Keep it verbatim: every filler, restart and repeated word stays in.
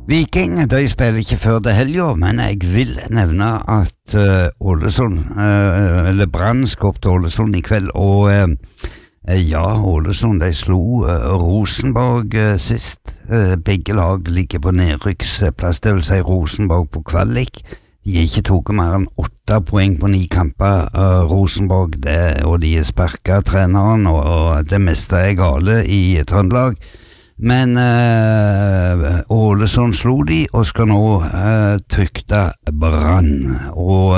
Viking, de spiller ikke før det helga, men jeg vil nevne at uh, Ålesund, uh, eller Brann skal opp til Ålesund i kveld, og uh, ja, Ålesund, de slo uh, Rosenborg uh, sist. Uh, begge lag ligger på nedrykksplass, det vil si Rosenborg på kvalik. De er ikke tog mer enn åtte poeng på ni kamper, uh, Rosenborg, det, og de er sparket treneren, og, og det meste er gale i Trøndelag. Men uh, Ålesund slo de og skal nå uh, tykte Brann, og